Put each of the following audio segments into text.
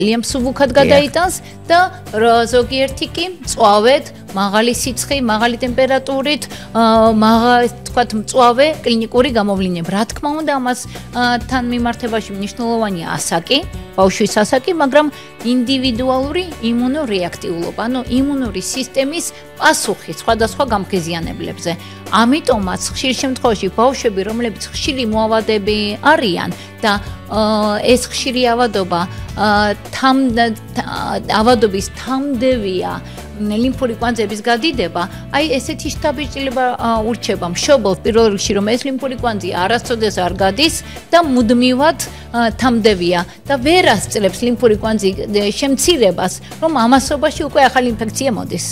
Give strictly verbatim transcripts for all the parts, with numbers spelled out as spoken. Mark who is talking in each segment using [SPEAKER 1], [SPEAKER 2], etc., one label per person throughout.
[SPEAKER 1] ძალიან მსუბუქად გადაიტანს და ზოგიერთი კი მწვავედ, მაღალი სიცხე, მაღალი ტემპერატურით, მაღალი თქვათ მწვავე კლინიკური გამოვლინება. რა თქმა უნდა, ამას თან მიმართებაში მნიშვნელოვანია ასაკი, ბავშვის ასაკი, მაგრამ ინდივიდუალური იმუნორეაქტიულობა, ანუ იმუნური სისტემის პასუხი სხვადასხვა გამხიზიანებლებზე. ამიტომაც ხშირ შემთხვევაში ბავშვები, რომლებიც ხშირი მოავადები არიან და ეს ხშირი ავადობა თამ ავადობის თამდევია ლიმფური კვანძების გადიდება, აი ესეთი შთაბეჭდილება ურჩება მშობელს პირველ რიგში, რომ ეს ლიმფური კვანძი არასოდეს არ გადის და მუდმივად თამდევია და ვერ ასწრებს ლიმფური კვანძის შემცირებას, რომ ამასობაში უკვე ახალი ინფექცია მოდის.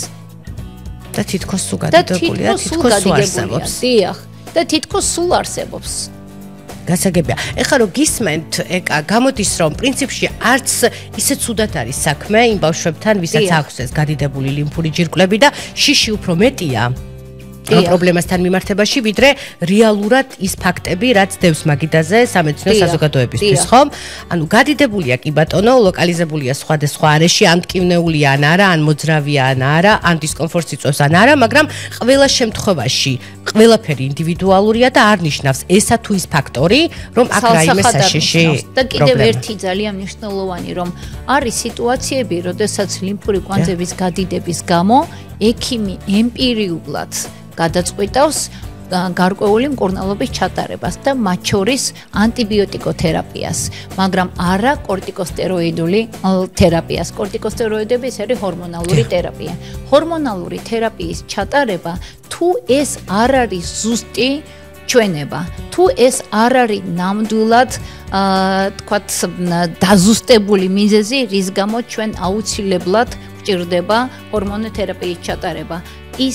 [SPEAKER 2] და თითქოს სულ გადიდებულია, თითქოს სულ არსებობს.
[SPEAKER 1] დიახ, და თითქოს სულ არსებობს.
[SPEAKER 2] გასაგებია. ეხლა რომ გისმენთ, ეკა გამოდის რომ პრინციპში არც ისე ცუდად არის საქმე იმ ბავშვებთან, ვისაც აქვს ეს გადიდებული ლიმფური ჯირკვლები და შიში უფრო მეტია ამ პრობლემასთან მიმართებაში, ვიდრე რეალურად ის ფაქტები, რაც დევს მაგიდაზე სამედიცინო საზოგადოებისთვის, ხომ? ანუ გადიდებულია კი ბატონო, ლოკალიზებულია სხვადასხვა არეში, ან მტკივნეულია ან არა, ან მოძრავია ან არა, ან დისკომფორტს იწვევს ან არა, მაგრამ ყველა შემთხვევაში ყველაფერი ინდივიდუალურია და არ ნიშნავს ესა თუ ის ფაქტორი, რომ აქ რაიმე საშიში
[SPEAKER 1] და კიდევ ერთი ძალიან მნიშვნელოვანი, რომ არის სიტუაციები, როდესაც ლიმფური კვანძების გადიდების გამო ექიმი ემპირიულად გადაწყვეტავს გარკვეული მკურნალობის ჩატარებას და მათ შორის ანტიბიოტიკოთერაპიას, მაგრამ არა კორტიკოსტეროიდული თერაპიას. კორტიკოსტეროიდები ეს არის ჰორმონალური თერაპია. ჰორმონალური თერაპიის ჩატარება თუ ეს არ არის ზუსტი ჩვენება, თუ ეს არ არის ნამდვილად თქვათ დაზუსტებული მიზეზი, რის გამო ჩვენ აუცილებლად გვჭირდება ჰორმონოთერაპიის ჩატარება. ის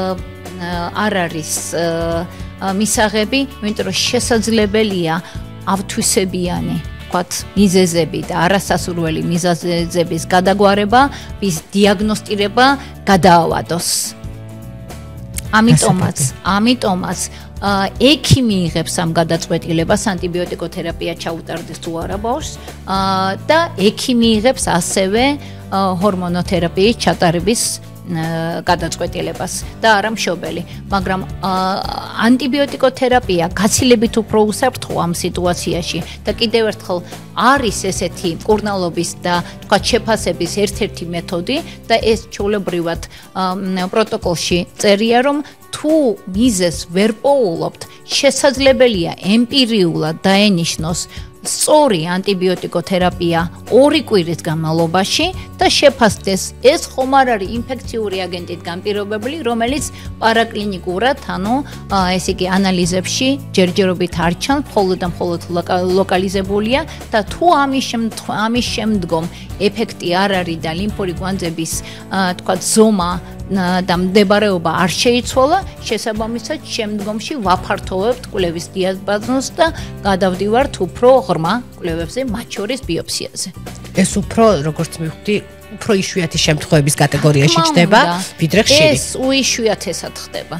[SPEAKER 1] არ არის მისაღები, იმიტომ რომ შესაძლებელია ავთვისებიანი, ვთქვათ, მიზეზები და არასასურველი მიზეზების გადაგვარება, ვის დიაგნოსტირება გადაავადოს. ამიტომაც, ამიტომაც ექიმი იღებს ამ გადაწყვეტილებას, ანტიბიოტიკოთერაპია ჩაუტარდეს თუ არა ბავშვს და ექიმი იღებს ასევე ჰორმონოთერაპიის ჩატარების გადაწყვეტილებას და არა მშობელი, მაგრამ ანტიბიოტიკოთერაპია გაცილებით უფრო უსაფრთხოა ამ სიტუაციაში და კიდევ ერთხელ არის ესეთი მკურნალობის და თქვათ შეფასების ერთ-ერთი მეთოდი და ეს ჩვეულებრივად პროტოკოლში წერია, რომ თუ მიზეზს ვერ პოულობთ, შესაძლებელია ემპირიულად დაენიშნოს სწორი ანტიბიოტიკოთერაპია ორი კვირის განმავლობაში და შეფასდეს ეს ხომ არ არის ინფექციური აგენტით განპირობებული, რომელიც პარაკლინიკურად, ანუ ესე იგი ანალიზებში ჯერჯერობით არ ჩანს, მხოლოდ და მხოლოდ ლოკალიზებულია და თუ ამის ამის შემდგომ ეფექტი არ არის და ლიმფური კვანძების თქვათ ზომა და მდებარეობა არ შეიცვალა, შესაბამისად შემდგომში ვაფართოვებთ კვლევის დიაპაზონს და გადავდივართ უფრო ღრმა კვლევებზე, მათ შორის ბიოპსიაზე.
[SPEAKER 2] ეს უფრო, როგორც მივხვდი, უფრო იშვიათი შემთხვევების კატეგორიაში ჩნდება, ვიდრე ხშირი.
[SPEAKER 1] ეს უიშვიათესად ხდება.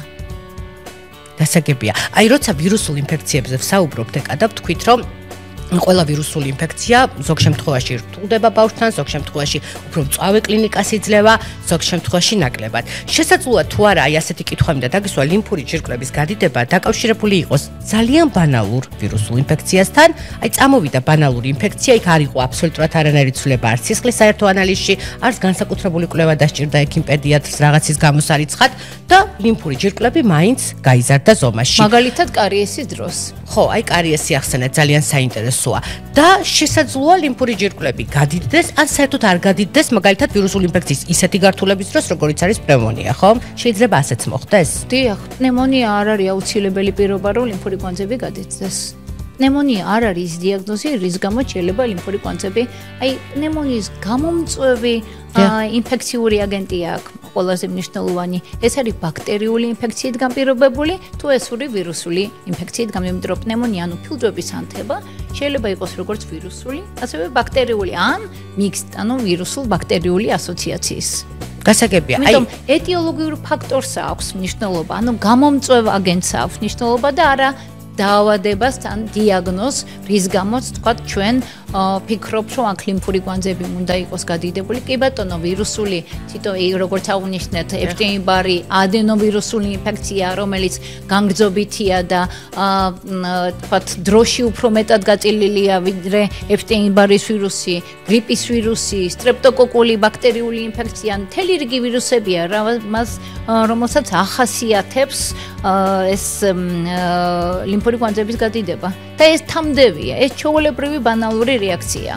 [SPEAKER 2] გასაგებია. აი, როცა ვირუსულ ინფექციებზე ვსაუბრობთ, ეკა და ვთქვით, რომ ყველა ვირუსული ინფექცია ზოგ შემთხვევაში რთულდება ბავშვთან, ზოგ შემთხვევაში უფრო მწვავე კლინიკას იძლევა, ზოგ შემთხვევაში ნაკლებად. შესაძლოა თუ არა აი ასეთი კითხვა მინდა დაგისვა ლიმფური ჯირკვლების გადიდება დაკავშირებული იყოს ძალიან ბანალურ ვირუსულ ინფექციასთან, აი წამოვიდა ბანალური ინფექცია, იქ არ იყო აბსოლუტურად არანაირი ცვლილება არც სისხლის საერთო ანალიზში, არც განსაკუთრებული კვლევა დასჭირდა ექიმ პედიატრს რაღაცის გამოსარიცხად და ლიმფური ჯირკვლები მაინც გაიზარდა ზომაში.
[SPEAKER 1] მაგალითად კარიესის დროს.
[SPEAKER 2] ხო, აი კარიესი ახსენა ძალიან საინტერესოა და შესაძლოა ლიმფური ჯირკვლები გადიდდეს, ან საერთოდ არ გადიდდეს, მაგალითად ვირუსული ინფექციის ისეთი გართულების დროს, როგორიც არის პნევმონია, ხო? შეიძლება ასეც მოხდეს?
[SPEAKER 1] დიახ, პნევმონია არ არის აუცილებელი პირობა, რომ ლიმფური კვანძები გადიდდეს. პნევმონია არ არის ის დიაგნოზი, რის გამოც შეიძლება ლიმფური კვანძები, აი პნევმონიის გამომწვევი ინფექციური აგენტია აქ ყველაზე მნიშვნელოვანი. ეს არის ბაქტერიული ინფექციით განპირობებული, თუ ეს არის ვირუსული ინფექციით განპირობებული. პნევმონია, ანუ ფილტვების ანთება, შეიძლება იყოს როგორც ვირუსული, ასევე ბაქტერიული, ან მიქსტ, ანუ ვირუსულ ბაქტერიული ასოციაციის.
[SPEAKER 2] გასაგებია.
[SPEAKER 1] აი, ეტიოლოგიურ ფაქტორს აქვს მნიშვნელობა, ანუ გამომწვევ აგენტს აქვს მნიშვნელობა და არა დაავადებას ან დიაგნოზს, რის გამოც თქვათ ჩვენ ფიქრობ, რომ აქ ლიმფური კვანძები უნდა იყოს გადიდებული. კი ბატონო, ვირუსული თითო როგორც აღნიშნეთ, ეპშტეინ-ბარი ადენოვირუსული ინფექცია, რომელიც განგრძობითია და თქვათ დროში უფრო მეტად გაწილილია ვიდრე ეპშტეინ-ბარის ვირუსი, გრიპის ვირუსი, სტრეპტოკოკული ბაქტერიული ინფექცია, მთელი რიგი ვირუსებია, მას რომელსაც ახასიათებს ეს ლიმფური კვანძების გადიდება. და ეს თამდევია, ეს ჩვეულებრივი ბანალური რეაქცია.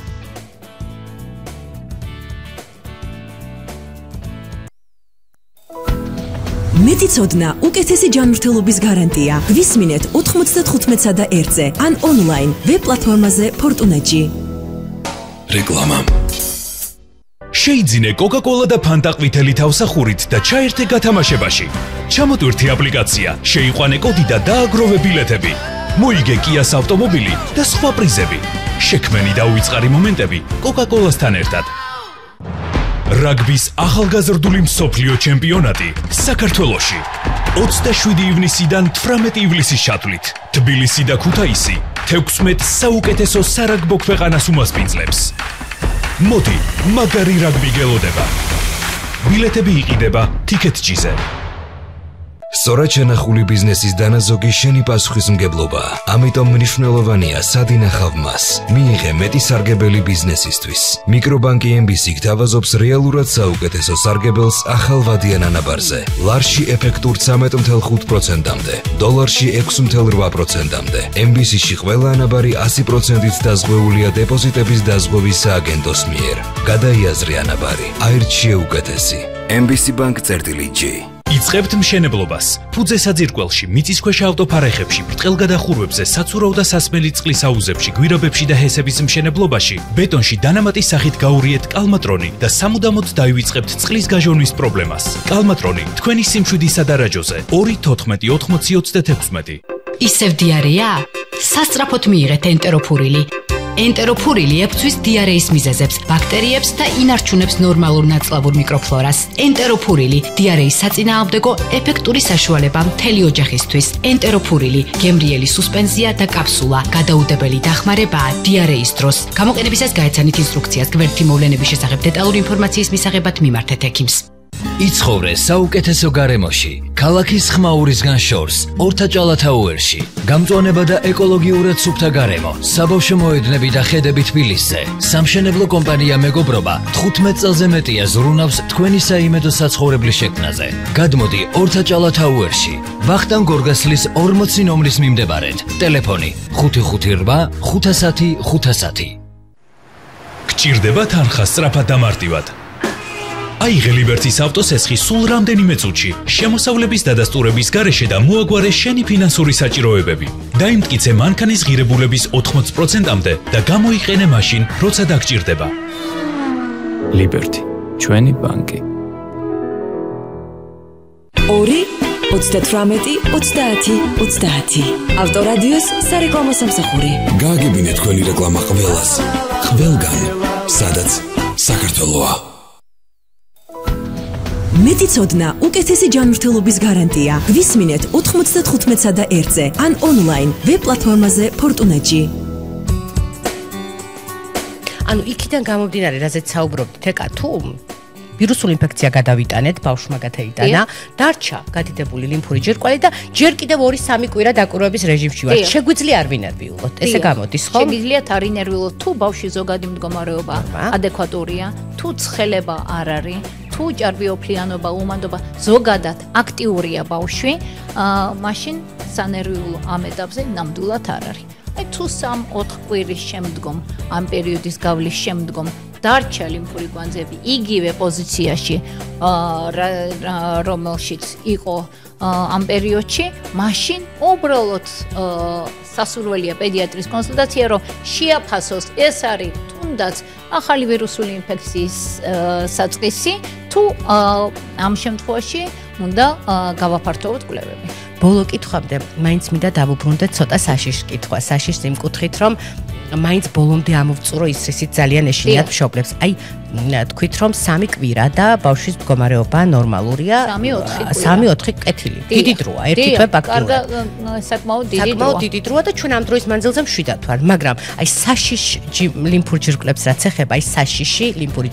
[SPEAKER 3] მეტიცოდნა უკეთესი ჯანმრთელობის გარანტია. გვისმინეთ ოთხმოცდათხუთმეტსა და ერთზე ან ონლაინ ვებ პლატფორმაზე Fortuna-ში.
[SPEAKER 4] რეკლამა. შეიძინე Coca-Cola და Fanta ყვითელი თავსახურით და ჩაერთე გათამაშებაში. ჩამოტვირთე აპლიკაცია, შეიყვანე კოდი და დააგროვე ბილეთები. მოიგე Kia-ს ავტომობილი და სხვა პრიზები. შექმენი და უიწყარი მომენტები Coca-Cola-სთან ერთად. რაგბის ახალგაზრდული მსოფლიო ჩემპიონატი საქართველოში. ოცდაშვიდი ივნისიდან თვრამეტი ივლისის ჩათვლით. თბილისი და ქუთაისი თექვსმეტ საუკეთესო სარაგბო ქვეყანას უმასპინძლებს. მოდი, მაგარი რაგბი გელოდება. ბილეთები იყიდება Ticket.gz-ზე.
[SPEAKER 5] სწორად შენახული ბიზნესის დანაზოგი შენი პასუხისმგებლობაა. ამიტომ მნიშვნელოვანია სად ინახავ მას. მიიღე მეტი სარგებელი ბიზნესისთვის. მიკრობანკი ემ ბი სი გთავაზობს რეალურად საუკეთესო სარგებელს ახალ ვადიან ანაბარზე. ლარში ეფექტურ ცამეტ ათი ხუთი პროცენტამდე, დოლარში ექვსი ათი რვა პროცენტამდე. ემ ბი სი-ში ყველა ანაბარი ასი პროცენტით დაზღვეულია დეპოზიტების დაზღვევის სააგენტოს მიერ. გადაიაზრე ანაბარი. აირჩიე უკეთესი. ემ ბი სი Bank წერტილი ჯი.
[SPEAKER 4] იწყებთ მშენებლობას. ფუძე საძირკველში, მიწისქვეშა ავტოფარეხებში, ბრტყელგადახურვებზე, საცურავ და სასმელი წყლის აუზებში, გვირაბებში და ჰესების მშენებლობაში, ბეტონში დანამატის სახით გაურიეთ კალმატრონი და სამუდამოდ დაივიწყებთ წყლის გაჟონვის პრობლემას. კალმატრონი თქვენი სიმშვიდისა და რაჯოზე. ორი თოთხმეტი ოთხმოცი ოცდათექვსმეტი.
[SPEAKER 6] ისევ დიარეა? სასწრაფოდ მიიღეთ ენტეროფურილი. ენტეროფურილი ებწვის დიარეის მიზეზებს, ბაქტერიებს და ინარჩუნებს ნორმალურ ნაწლავურ მიკროფლორას. ენტეროფურილი დიარეის საწინააღმდეგო ეფექტური საშუალება მთელი ოჯახისთვის. ენტეროფურილი გემრიელი სუსპენზია და კაფსულა, გადაუდებელი დახმარებაა დიარეის დროს. გამოყენებისას გაეცანით ინსტრუქციას. გვერდითი მოვლენების შესახებ დეტალური ინფორმაციის მისაღებად მიმართეთ ექიმს.
[SPEAKER 7] იცხოვრე საუკეთესო გარემოში, ქალაქის ხმაურისგან შორს, ორთაჭალათაუერში. გამწვანება და ეკოლოგიურად სუფთა გარემო, საბავშვო მოედნები და ხედები თბილისზე. სამშენებლო კომპანია მეგობრობა თხუთმეტ წელზე მეტია ზრუნავს თქვენი საიმედო საცხოვრებლის შექმნაზე. გადმოდი ორთაჭალათაუერში, ვახტანგ გორგასლის ორმოცი ნომრის მიმდებარედ. ტელეფონი ხუთი ხუთი რვა ხუთასათი ხუთასათი.
[SPEAKER 4] გჭირდება თანხა სწრაფად და მარტივად. აიღე ლიბერტის ავტოსესხი სულ რამდენიმე წუთში, შემოსავლების დადასტურების გარეშე და მოაგვარე შენი ფინანსური საჭიროებები. დაიმტკიცე მანქანის ღირებულების ოთხმოცი პროცენტამდე და გამოიყენე მაშინ, როცა დაგჭირდება.
[SPEAKER 8] ლიბერტი, ჩვენი ბანკი.
[SPEAKER 3] ორი ოცდათვრამეტი ოცდაათი ოცდაათი. ავტორადიოს სარეკლამო სამსახური.
[SPEAKER 5] გააგებინე თქვენი რეკლამა ყველას. ყველგან, სადაც საქართველოა.
[SPEAKER 3] მეტიცოდნა უკეთესი ჯანმრთელობის გარანტია. გვისმინეთ ოთხმოცდათხუთმეტსა და ერთზე ან ონლაინ ვებ პლატფორმაზე Fortuna-ში.
[SPEAKER 2] ანუ იქიდან გამომდინარე, რაზეც საუბრობთ, ეკა თუ ვირუსული ინფექცია გადავიტანეთ, ბავშვმა გადაიტანა, დარჩა გადიდებული ლიმფური ჯირკვალი და ჯერ კიდევ ორი სამი კვირა დაკვირვების რეჟიმში ვართ. შეგვიძლია არ ვინერვიულოთ. ესე გამოდის, ხო?
[SPEAKER 1] შეგვიძლიათ არ ინერვიულოთ, თუ ბავშვის ზოგადი მდგომარეობა ადეკვატურია, თუ ცხელება არ არის. თუ ჭარბიოფლიანობა, უმანდობა ზოგადად აქტიურია ბავშვი, მაშინ სანერვიულო ამ ეტაპზე ნამდვილად არ არის. აი თუ სამ ოთხ კვირის შემდგომ, ამ პერიოდის გავლის შემდგომ დარჩა ლიმფური კვანძები იგივე პოზიციაში, რომელშიც იყო ამ პერიოდში, მაშინ უბრალოდ სასურველია პედიატრის კონსულტაცია, რომ შეაფასოს ეს არის თუნდაც ახალი ვირუსული ინფექციის საწყისი, თუ ამ შემთხვევაში უნდა გავაფართოვოთ კვლევები.
[SPEAKER 2] ბოლო კითხვამდე მაინც მინდა დავუბრუნდეთ ცოტა საშიშ კითხვა. საშიშს იმ კუთხით, რომ მაინც ბოლომდე ამოვწურო ის რისიც ძალიან ეშინიათ მშობლებს. აი თქვით რომ სამი კვირა და ბავშვის მდგომარეობა ნორმალურია. სამი ოთხი კეთილი. დიდი დროა, ერთი თვე აქტიურად.
[SPEAKER 1] საკმაოდ დიდი დროა.
[SPEAKER 2] საკმაოდ დიდი დროა და ჩვენ ამ დროის მანძილზე მშვიდად ვარ, მაგრამ აი საშიშ ლიმფურ ჯირკვლებს რაც ეხება, აი საშიში ლიმფური